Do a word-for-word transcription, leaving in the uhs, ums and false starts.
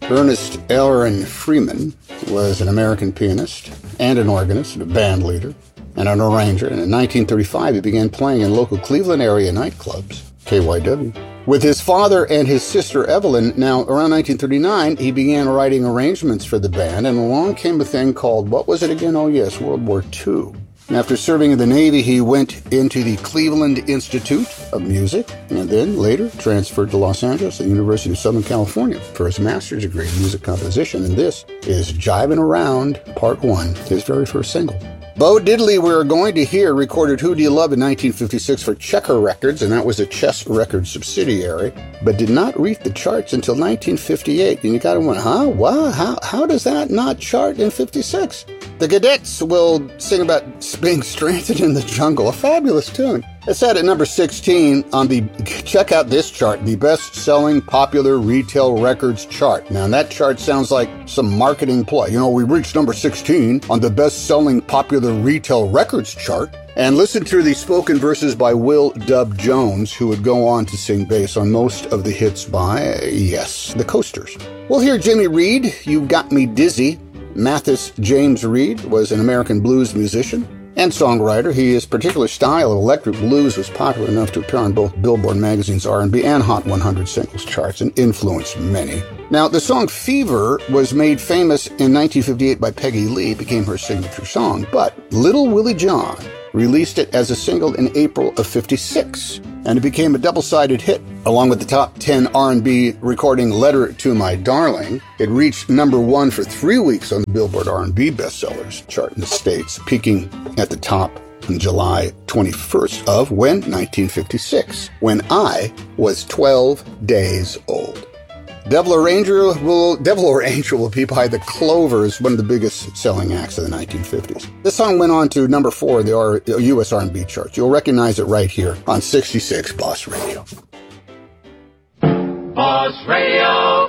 Ernest Aaron Freeman was an American pianist and an organist and a band leader and an arranger. And in nineteen thirty-five, he began playing in local Cleveland area nightclubs, K Y W. With his father and his sister Evelyn, now around nineteen thirty-nine, he began writing arrangements for the band, and along came a thing called, what was it again? Oh yes, World War Two. And after serving in the Navy, he went into the Cleveland Institute of Music, and then later transferred to Los Angeles, the University of Southern California, for his master's degree in music composition. And this is Jivin' Around, Part One, his very first single. Bo Diddley, we're going to hear, recorded Who Do You Love in nineteen fifty-six for Checker Records, and that was a Chess Records subsidiary, but did not reach the charts until nineteen fifty-eight. And you gotta wonder, huh? Wow, how, how does that not chart in fifty-six? The Cadets will sing about being stranded in the jungle, a fabulous tune. It's set at number sixteen on the, check out this chart, the best-selling popular retail records chart. Now, that chart sounds like some marketing play. You know, we reached number sixteen on the best-selling popular retail records chart. And listen to the spoken verses by Will Dub Jones, who would go on to sing bass on most of the hits by, yes, the Coasters. We'll hear Jimmy Reed, You Got Me Dizzy. Mathis James Reed was an American blues musician and songwriter. His particular style of electric blues was popular enough to appear on both Billboard magazine's R and B and Hot one hundred singles charts and influenced many. Now, the song Fever was made famous in nineteen fifty-eight by Peggy Lee, became her signature song, but Little Willie John released it as a single in April of fifty-six, and it became a double-sided hit. Along with the top ten R and B recording Letter to My Darling, it reached number one for three weeks on the Billboard R and B bestsellers chart in the States, peaking at the top on July twenty-first of when? nineteen fifty-six, when I was twelve days old. Devil or Angel will, Devil or Angel will be by the Clovers, one of the biggest selling acts of the nineteen fifties. This song went on to number four in the R- U S R and B charts. You'll recognize it right here on sixty-six Boss Radio. Boss Radio.